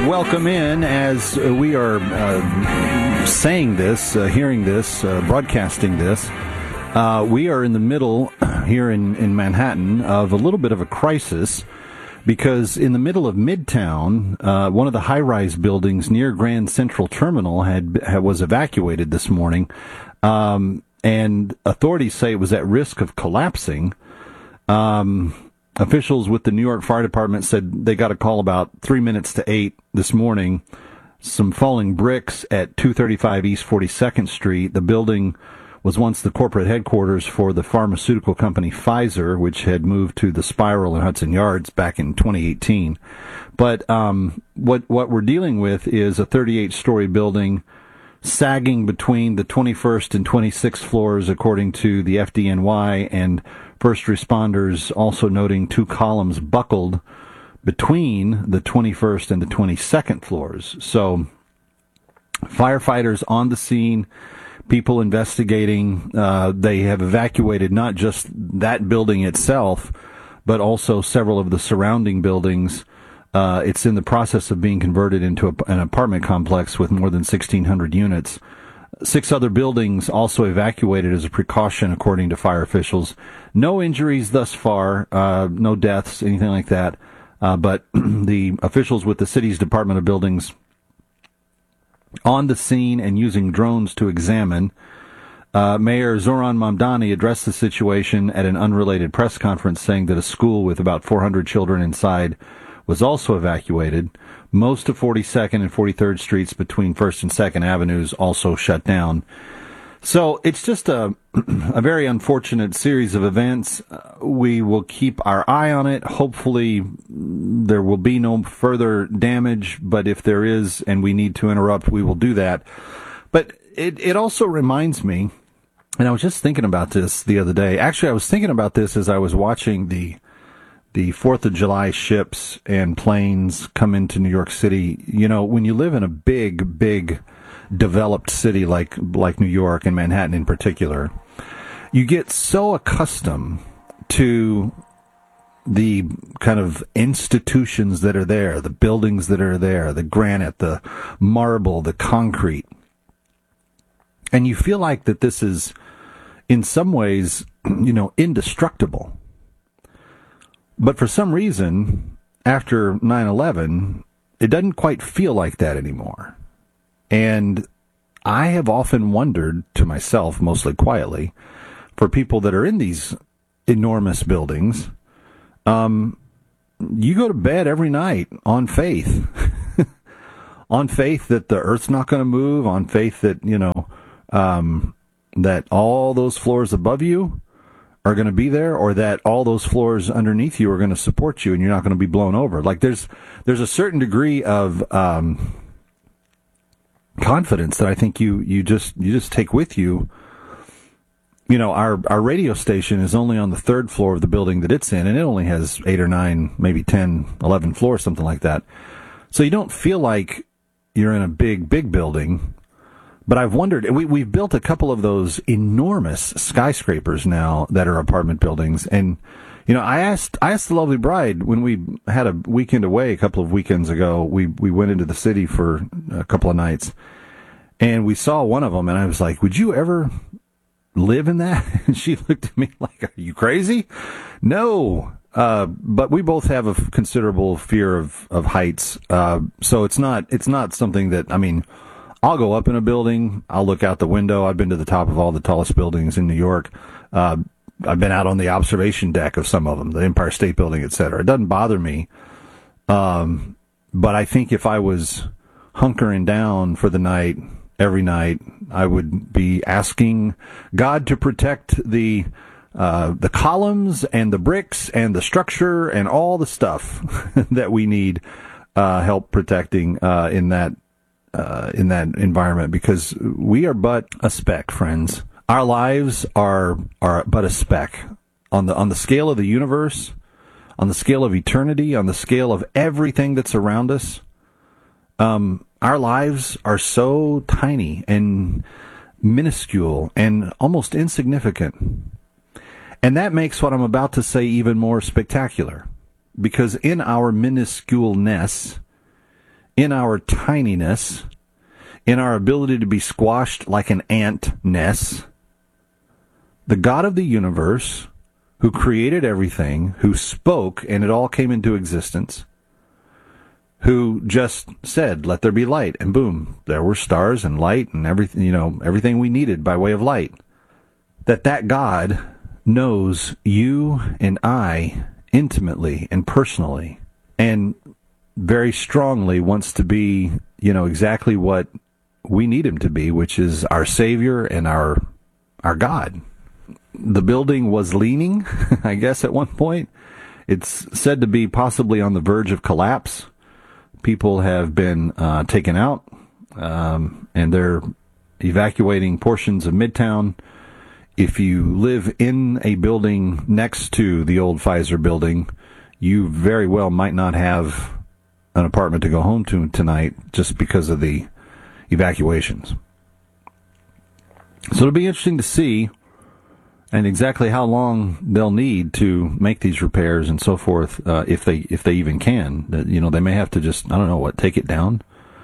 welcome in as we are saying this, hearing this, broadcasting this. We are in the middle here in Manhattan of a little bit of a crisis because in the middle of Midtown, one of the high-rise buildings near Grand Central Terminal was evacuated this morning, and authorities say it was at risk of collapsing. Officials with the New York Fire Department said they got a call about 3 minutes to 8 this morning. Some falling bricks at 235 East 42nd Street. The building was once the corporate headquarters for the pharmaceutical company Pfizer, which had moved to the Spiral in Hudson Yards back in 2018. But what we're dealing with is a 38-story building sagging between the 21st and 26th floors, according to the FDNY, and first responders also noting two columns buckled between the 21st and the 22nd floors. So firefighters on the scene, people investigating. They have evacuated not just that building itself, but also several of the surrounding buildings. It's in the process of being converted into an apartment complex with more than 1,600 units. 6 other buildings also evacuated as a precaution, according to fire officials. No injuries thus far, no deaths, anything like that. But the officials with the city's Department of Buildings on the scene and using drones to examine. Mayor Zoran Mamdani addressed the situation at an unrelated press conference, saying that a school with about 400 children inside was also evacuated. Most of 42nd and 43rd Streets between 1st and 2nd Avenues also shut down. So it's just a very unfortunate series of events. We will keep our eye on it. Hopefully there will be no further damage, but if there is and we need to interrupt, we will do that. But it also reminds me, and I was just thinking about this the other day. Actually, I was thinking about this as I was watching the 4th of July ships and planes come into New York City. You know, when you live in a big developed city like New York and Manhattan in particular, you get so accustomed to the kind of institutions that are there, the buildings that are there, the granite, the marble, the concrete. And you feel like that this is, in some ways, indestructible. But for some reason, after 9/11, it doesn't quite feel like that anymore. And I have often wondered to myself, mostly quietly, for people that are in these enormous buildings, you go to bed every night on faith, on faith that the earth's not going to move, on faith that, that all those floors above you are going to be there, or that all those floors underneath you are going to support you and you're not going to be blown over. Like there's a certain degree of confidence that I think you just take with you. Our radio station is only on the 3rd floor of the building that it's in, and it only has 8 or 9, maybe 10, 11 floors, something like that. So you don't feel like you're in a big building. But I've wondered, we've built a couple of those enormous skyscrapers now that are apartment buildings. And, I asked the lovely bride when we had a weekend away a couple of weekends ago, we went into the city for a couple of nights and we saw one of them, and I was like, would you ever live in that? And she looked at me like, are you crazy? No. But we both have a considerable fear of heights. So it's not something that, I'll go up in a building. I'll look out the window. I've been to the top of all the tallest buildings in New York. I've been out on the observation deck of some of them, the Empire State Building, et cetera. It doesn't bother me. But I think if I was hunkering down for the night, every night, I would be asking God to protect the columns and the bricks and the structure and all the stuff that we need help protecting in that environment, because we are but a speck, friends. Our lives are but a speck on the scale of the universe, on the scale of eternity, on the scale of everything that's around us. Our lives are so tiny and minuscule and almost insignificant. And that makes what I'm about to say even more spectacular, because in our minusculeness in our tininess, in our ability to be squashed like an ant-ness, the God of the universe, who created everything, who spoke and it all came into existence, who just said, let there be light, and boom, there were stars and light and everything, everything we needed by way of light. That God knows you and I intimately and personally, and very strongly wants to be, exactly what we need him to be, which is our Savior and our God. The building was leaning, I guess, at one point. It's said to be possibly on the verge of collapse. People have been taken out, and they're evacuating portions of Midtown. If you live in a building next to the old Pfizer building, you very well might not have an apartment to go home to tonight just because of the evacuations. So it'll be interesting to see and exactly how long they'll need to make these repairs and so forth, if they even can. They may have to just, take it down.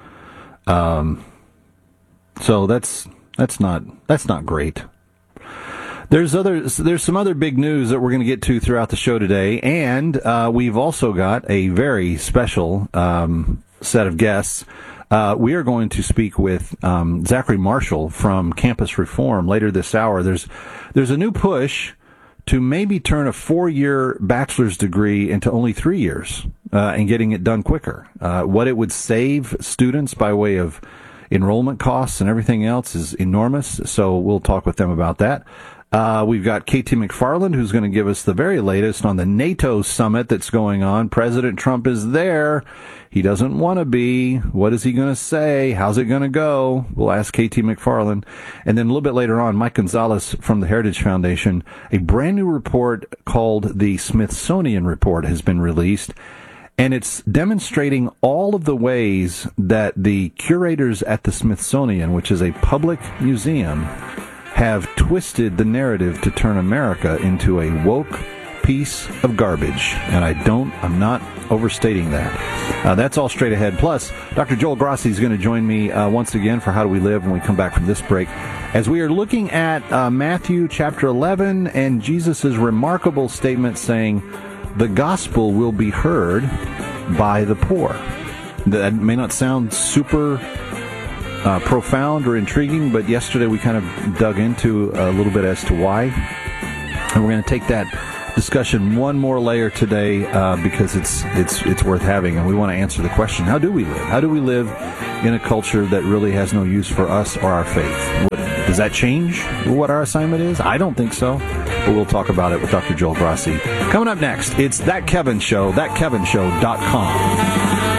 So that's not great. There's some other big news that we're going to get to throughout the show today, and we've also got a very special set of guests. We are going to speak with Zachary Marshall from Campus Reform later this hour. There's a new push to maybe turn a 4-year bachelor's degree into only 3 years and getting it done quicker. What it would save students by way of enrollment costs and everything else is enormous, so we'll talk with them about that. We've got KT McFarland, who's going to give us the very latest on the NATO summit that's going on. President Trump is there. He doesn't want to be. What is he going to say? How's it going to go? We'll ask KT McFarland. And then a little bit later on, Mike Gonzalez from the Heritage Foundation, a brand new report called the Smithsonian Report has been released. And it's demonstrating all of the ways that the curators at the Smithsonian, which is a public museum, have twisted the narrative to turn America into a woke piece of garbage. And I'm not overstating that. That's all straight ahead. Plus, Dr. Joel Grassi is going to join me once again for How Do We Live when we come back from this break, as we are looking at Matthew chapter 11 and Jesus' remarkable statement saying, the gospel will be heard by the poor. That may not sound super profound or intriguing, but yesterday we kind of dug into a little bit as to why. And we're going to take that discussion one more layer today because it's worth having, and we want to answer the question, how do we live? How do we live in a culture that really has no use for us or our faith? Does that change what our assignment is? I don't think so. But we'll talk about it with Dr. Joel Grassi. Coming up next, it's That Kevin Show, thatkevinshow.com.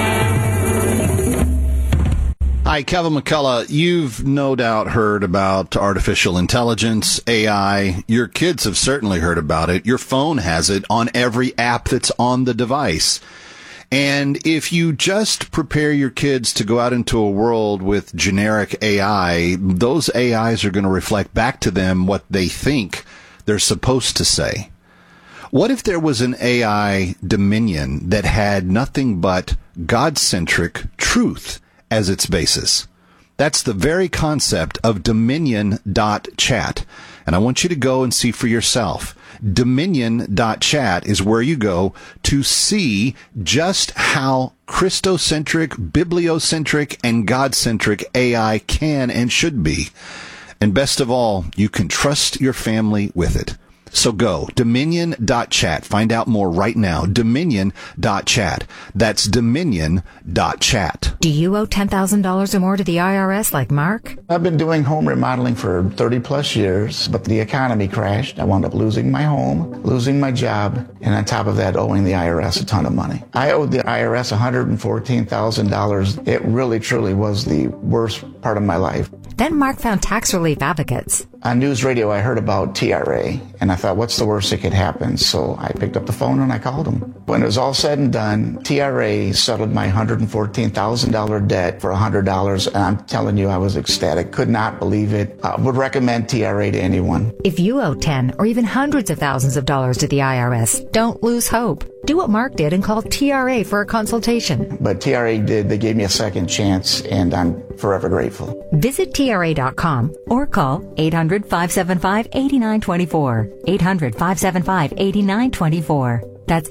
Hi, Kevin McCullough. You've no doubt heard about artificial intelligence, AI. Your kids have certainly heard about it. Your phone has it on every app that's on the device. And if you just prepare your kids to go out into a world with generic AI, those AIs are going to reflect back to them what they think they're supposed to say. What if there was an AI dominion that had nothing but God-centric truth as its basis? That's the very concept of Dominion.chat. And I want you to go and see for yourself. Dominion.chat is where you go to see just how Christocentric, bibliocentric, and God-centric AI can and should be. And best of all, you can trust your family with it. So go, Dominion.chat. Find out more right now. Dominion.chat. That's Dominion.chat. Do you owe $10,000 or more to the IRS like Mark? I've been doing home remodeling for 30 plus years, but the economy crashed. I wound up losing my home, losing my job, and on top of that, owing the IRS a ton of money. I owed the IRS $114,000. It really, truly was the worst part of my life. Then Mark found Tax Relief Advocates. On news radio, I heard about TRA, and I thought, what's the worst that could happen? So I picked up the phone and I called them. When it was all said and done, TRA settled my $114,000 debt for $100, and I'm telling you, I was ecstatic. Could not believe it. I would recommend TRA to anyone. If you owe 10 or even hundreds of thousands of dollars to the IRS, don't lose hope. Do what Mark did and call TRA for a consultation. But TRA did. They gave me a second chance, and I'm forever grateful. Visit TRA.com or call 800-575-8924. 800-575-8924. That's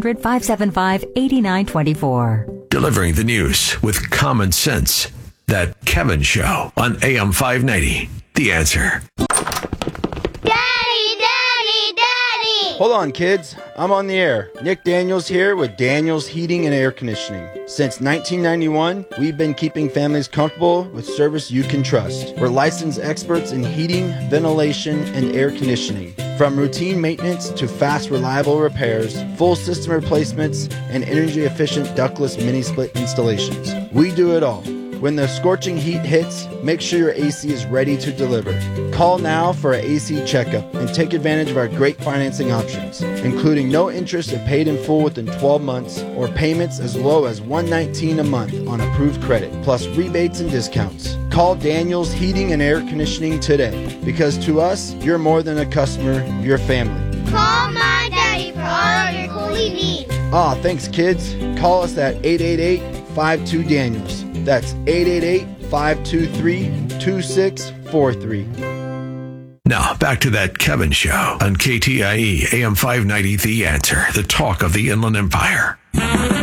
800-575-8924. Delivering the news with common sense. That Kevin Show on AM 590. The Answer. Hold on, kids. I'm on the air. Nick Daniels here with Daniels Heating and Air Conditioning. Since 1991, we've been keeping families comfortable with service you can trust. We're licensed experts in heating, ventilation, and air conditioning. From routine maintenance to fast, reliable repairs, full system replacements, and energy-efficient ductless mini-split installations. We do it all. When the scorching heat hits, make sure your AC is ready to deliver. Call now for an AC checkup and take advantage of our great financing options, including no interest if paid in full within 12 months or payments as low as $119 a month on approved credit, plus rebates and discounts. Call Daniels Heating and Air Conditioning today, because to us, you're more than a customer, you're family. Call my daddy for all of your cooling needs. Aw, thanks, kids. Call us at 888-52-DANIELS. That's 888-523-2643. Now, back to that Kevin Show on KTIE AM 590, The Answer, the talk of the Inland Empire.